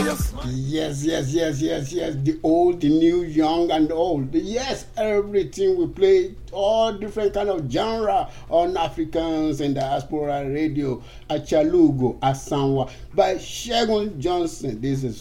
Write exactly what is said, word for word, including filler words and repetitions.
Yes, yes, yes, yes, yes. The old, the new, young, and old. Yes, everything we play, all different kind of genre on Africans and Diaspora Radio. Achalugo, Asanwa by Segun Johnson. This is